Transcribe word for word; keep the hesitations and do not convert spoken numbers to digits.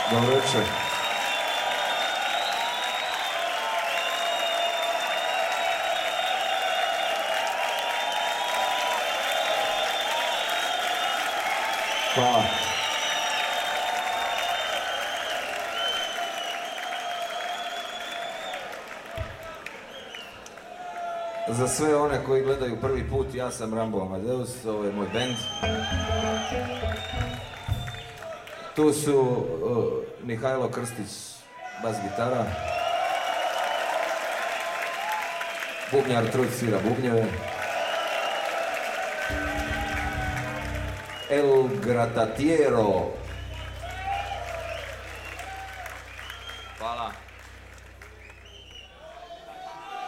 Dobro večer. Hvala. Za sve one koji gledaju prvi put, ja sam Rambo Amadeus, ovo je moj bend. Tu su uh, Mihajlo Krstić, bas gitara. Bubnjar Truc svira bubnjeve. El Gratatiero